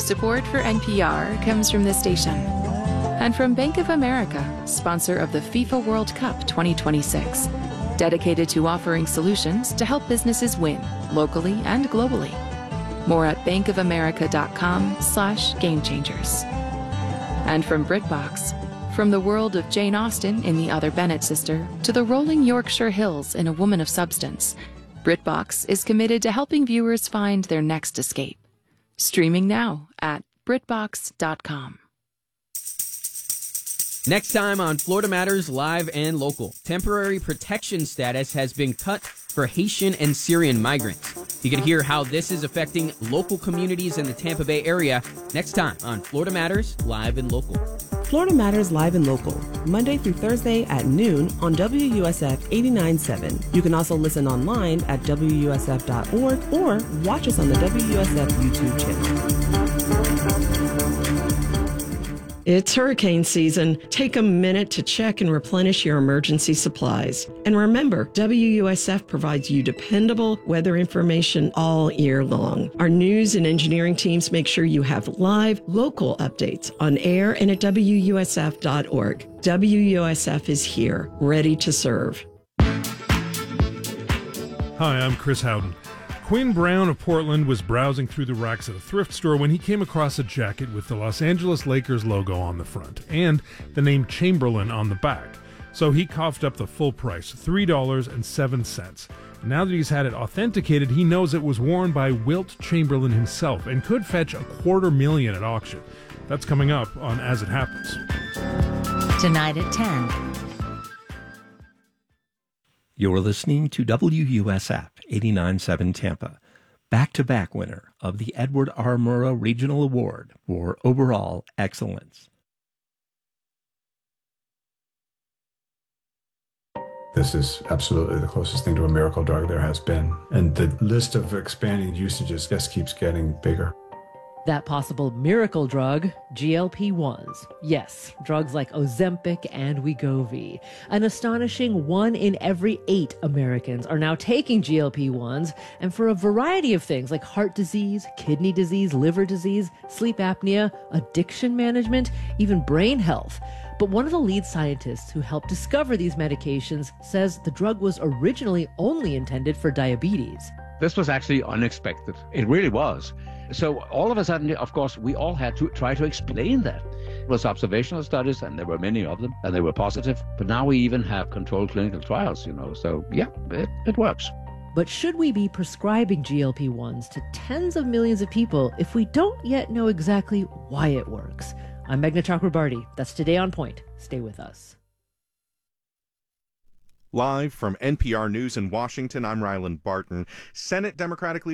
Support for NPR comes from this station and from Bank of America, sponsor of the FIFA World Cup 2026, dedicated to offering solutions to help businesses win locally and globally. More at bankofamerica.com/gamechangers. And from BritBox, from the world of Jane Austen in The Other Bennet Sister to the rolling Yorkshire Hills in A Woman of Substance, BritBox is committed to helping viewers find their next escape. Streaming now at BritBox.com. Next time on Florida Matters Live and Local, temporary protection status has been cut for Haitian and Syrian migrants. You can hear how this is affecting local communities in the Tampa Bay area next time on Florida Matters Live and Local. Florida Matters Live and Local, Monday through Thursday at noon on WUSF 89.7. You can also listen online at WUSF.org or watch us on the WUSF YouTube channel. It's hurricane season. Take a minute to check and replenish your emergency supplies. And remember, WUSF provides you dependable weather information all year long. Our news and engineering teams make sure you have live, local updates on air and at WUSF.org. WUSF is here, ready to serve. Hi, I'm Chris Howden. Quinn Brown of Portland was browsing through the racks at a thrift store when he came across a jacket with the Los Angeles Lakers logo on the front and the name Chamberlain on the back. So he coughed up the full price, $3.07. Now that he's had it authenticated, he knows it was worn by Wilt Chamberlain himself and could fetch $250,000 at auction. That's coming up on As It Happens. Tonight at 10. You're listening to WUSF 89.7 Tampa, back-to-back winner of the Edward R. Murrow Regional Award for Overall Excellence. This is absolutely the closest thing to a miracle drug there has been. And the list of expanding usages just keeps getting bigger. That possible miracle drug, GLP-1s. Yes, drugs like Ozempic and Wegovy. An astonishing 1 in every 8 Americans are now taking GLP-1s, and for a variety of things like heart disease, kidney disease, liver disease, sleep apnea, addiction management, even brain health. But one of the lead scientists who helped discover these medications says the drug was originally only intended for diabetes. This was actually unexpected. It really was. So all of a sudden, of course, we all had to try to explain that. It was observational studies, and there were many of them, and they were positive. But now we even have controlled clinical trials, So, yeah, it works. But should we be prescribing GLP-1s to tens of millions of people if we don't yet know exactly why it works? I'm Meghna Chakrabarty. That's Today on Point. Stay with us. Live from NPR News in Washington, I'm Ryland Barton. Senate Democratic Leader